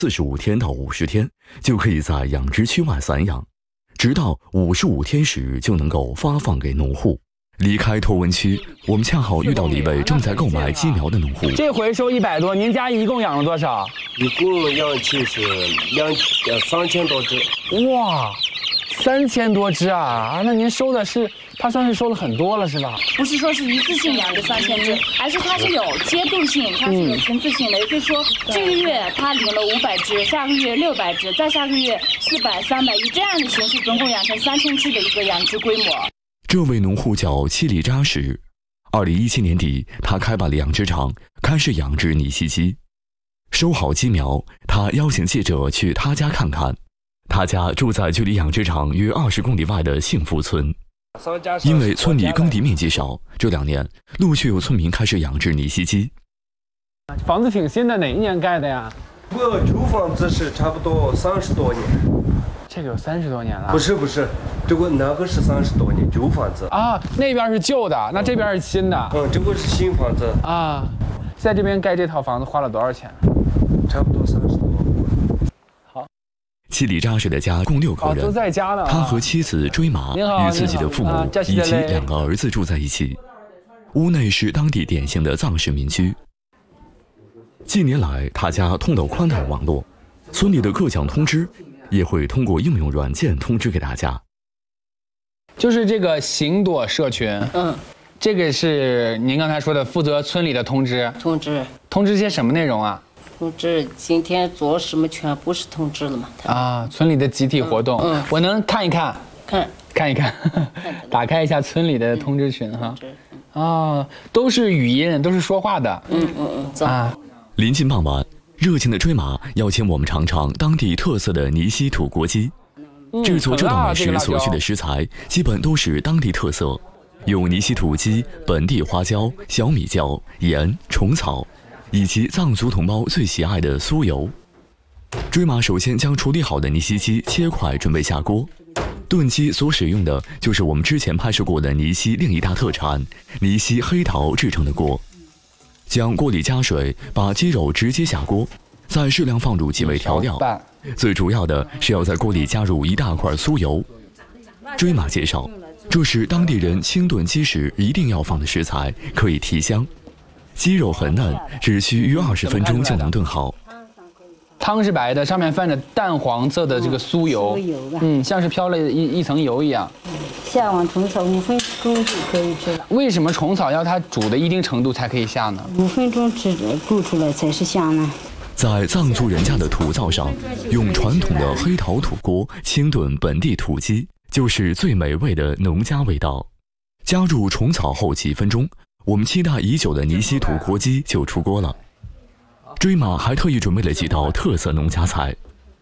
45天到50天就可以在养殖区外散养，直到55天时就能够发放给农户。离开托温区，我们恰好遇到了一位正在购买鸡苗的农户。 这回收100多，您家一共养了多少？ 一共养鸡是3000多只。 哇，3000多只啊！那您收的是，它算是收了很多了是吧？ 不是说是一次性养的3000只，而是它是有阶段性，它是有层次性的。也就是说，这个月它领了500只，下个月600只，再下个月400、300，以这样的形式总共养成3000只的一个养殖规模。 这位农户叫七里扎什，2017年底，他开办了养殖场，开始养殖泥栖鸡。收好鸡苗，他邀请记者去他家看看。他家住在距离养殖场约20公里外的幸福村。因为村里耕地面积少，这2年陆续有村民开始养殖泥栖鸡。 房子挺新的，哪一年盖的呀？ 这个旧房子是差不多30多年。 这个有30多年了？ 不是，那个是30多年旧房子啊，那边是旧的，那这边是新的。 这个是新房子啊。在这边盖这套房子花了多少钱？ 差不多30多。 好。 七里扎什的家共6口人， 都在家呢。 他和妻子追马与自己的父母以及2个儿子住在一起。屋内是当地典型的藏式民居。近年来，他家通到宽带网络，村里的各项通知也会通过应用软件通知给大家。 就是这个行朵社群，这个是您刚才说的负责村里的通知。通知些什么内容啊？ 通知今天做什么全部是通知了嘛？ 啊，村里的集体活动，我能看一看？看一看，打开一下村里的通知群哈。啊，都是语音，都是说话的。啊， 临近傍晚，热情的追马邀请我们尝尝当地特色的泥栖土锅鸡。制作这道美食所需的食材基本都是当地特色，有泥栖土鸡、本地花椒、小米椒、盐、虫草，以及藏族同胞最喜爱的酥油。追马首先将处理好的泥栖鸡切块，准备下锅。炖鸡所使用的就是我们之前拍摄过的泥栖另一大特产——泥栖黑桃制成的锅。将锅里加水，把鸡肉直接下锅，再适量放入几味调料。最主要的是要在锅里加入1大块酥油。追马介绍，这是当地人清炖鸡时一定要放的食材，可以提香。鸡肉很嫩，只需约20分钟就能炖好。 汤是白的，上面泛着淡黄色的这个酥油，像是飘了一层油一样。 下完虫草5分钟就可以吃了。 为什么虫草要它煮的一定程度才可以下呢 ？5分钟煮出来才是香呢。 在藏族人家的土灶上，用传统的黑陶土锅清炖本地土鸡，就是最美味的农家味道。加入虫草后几分钟，我们期待已久的泥栖土锅鸡就出锅了。追马还特意准备了几道特色农家菜。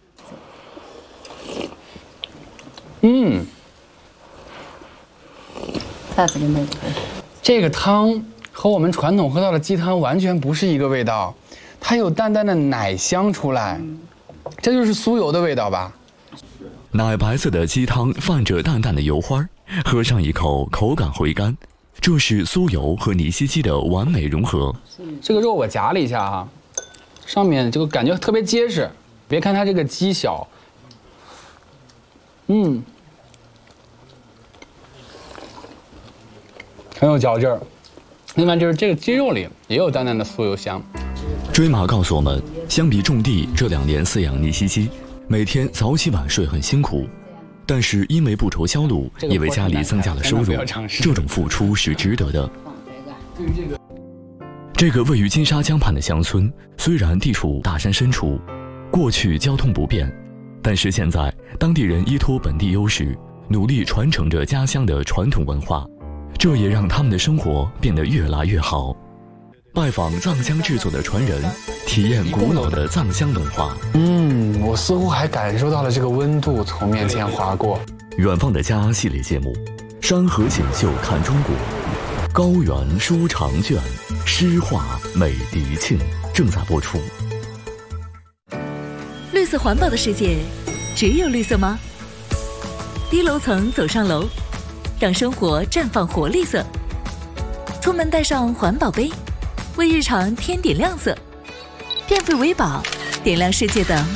这个汤和我们传统喝到的鸡汤完全不是一个味道，它有淡淡的奶香出来，这就是酥油的味道吧？ 奶白色的鸡汤泛着淡淡的油花，喝上一口，口感回甘，这是酥油和泥栖鸡的完美融合。 这个肉我夹了一下哈，上面这个感觉特别结实，别看它这个鸡小，很有嚼劲儿。另外就是这个鸡肉里也有淡淡的酥油香。 追马告诉我们，相比种地，这2年饲养泥栖鸡，每天早起晚睡很辛苦，但是因为不愁销路，也为家里增加了收入，这种付出是值得的。这个位于金沙江畔的乡村，虽然地处大山深处，过去交通不便，但是现在当地人依托本地优势，努力传承着家乡的传统文化，这也让他们的生活变得越来越好。拜访藏香制作的传人，体验古老的藏香文化。 我似乎还感受到了这个温度从面前划过。 远方的家系列节目，山河锦绣看中国，高原说长卷，诗画美迪庆正在播出。 绿色环保的世界，只有绿色吗？低楼层走上楼，让生活绽放活力色。出门带上环保杯，为日常添点亮色。变废为宝，点亮世界的